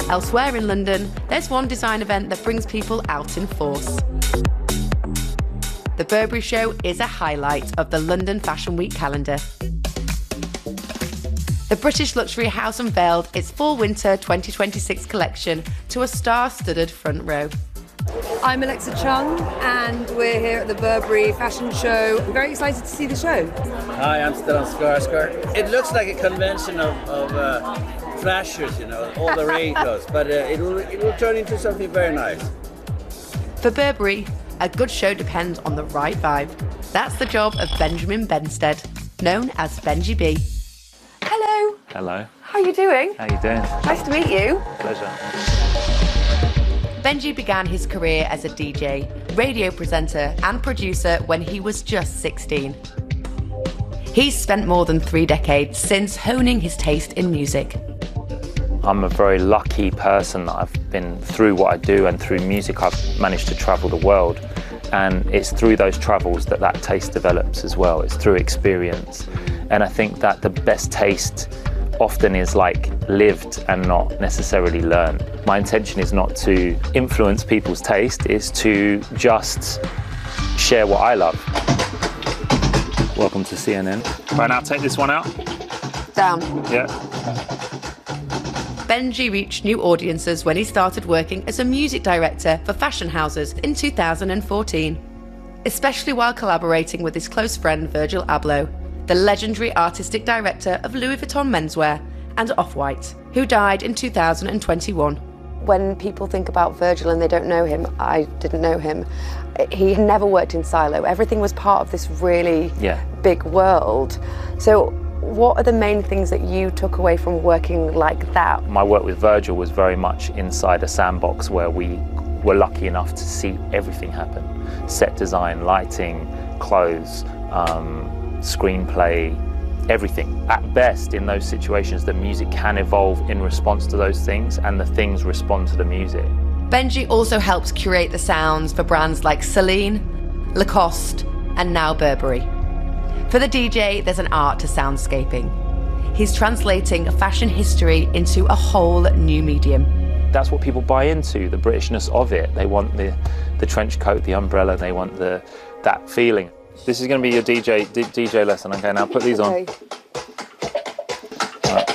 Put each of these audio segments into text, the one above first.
Elsewhere in London, there's one design event that brings people out in force. The Burberry Show is a highlight of the London Fashion Week calendar. The British luxury house unveiled its fall-winter 2026 collection to a star-studded front row. I'm Alexa Chung, and we're here at the Burberry Fashion Show. I'm very excited to see the show. Hi, I'm Stellan Skarsgård. It looks like a convention of flashers, you know, all the rage does, but it will turn into something very nice. For Burberry, a good show depends on the right vibe. That's the job of Benjamin Benstead, known as Benji B. Hello. Hello. How are you doing? How you doing? Nice to meet you. Pleasure. Benji began his career as a DJ, radio presenter and producer when he was just 16. He's spent more than 3 decades since honing his taste in music. I'm a very lucky person that I've been through what I do, and through music I've managed to travel the world. And it's through those travels that taste develops as well. It's through experience. And I think that the best taste often is like lived and not necessarily learned. My intention is not to influence people's taste, it's to just share what I love. Welcome to CNN. Right, now take this one out. Down. Yeah. Benji reached new audiences when he started working as a music director for fashion houses in 2014, especially while collaborating with his close friend Virgil Abloh, the legendary artistic director of Louis Vuitton menswear and Off-White, who died in 2021. When people think about Virgil and they don't know him, I didn't know him, he never worked in silo. Everything was part of this really big world. So what are the main things that you took away from working like that? My work with Virgil was very much inside a sandbox where we were lucky enough to see everything happen. Set design, lighting, clothes, screenplay, everything. At best, in those situations, the music can evolve in response to those things, and the things respond to the music. Benji also helps curate the sounds for brands like Celine, Lacoste, and now Burberry. For the DJ, there's an art to soundscaping. He's translating fashion history into a whole new medium. That's what people buy into, the Britishness of it. They want the trench coat, the umbrella, they want that feeling. This is going to be your DJ lesson. Okay, now put these on. Okay. Right.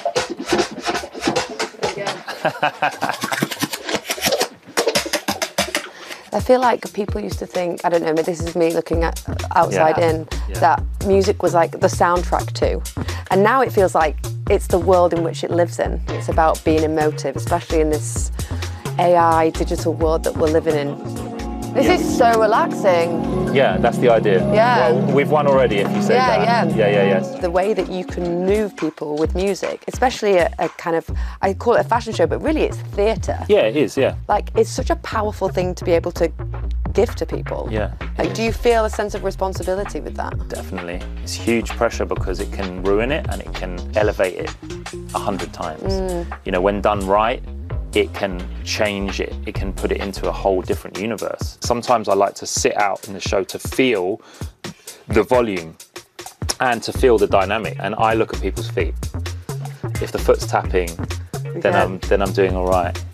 I feel like people used to think, I don't know, this is me looking at outside in, that music was like the soundtrack too. And now it feels like it's the world in which it lives in. It's about being emotive, especially in this AI digital world that we're living in. This is so relaxing. Yeah, that's the idea. Yeah. Well, we've won already if you say that. Yeah. The way that you can move people with music, especially a kind of, I call it a fashion show, but really it's theatre. Yeah, it is, yeah. Like, it's such a powerful thing to be able to give to people. Yeah. Like, do you feel a sense of responsibility with that? Definitely. It's huge pressure because it can ruin it and it can elevate it 100 times. You know, when done right, it can change it. It can put it into a whole different universe. Sometimes I like to sit out in the show to feel the volume and to feel the dynamic. And I look at people's feet. If the foot's tapping, then I'm doing all right.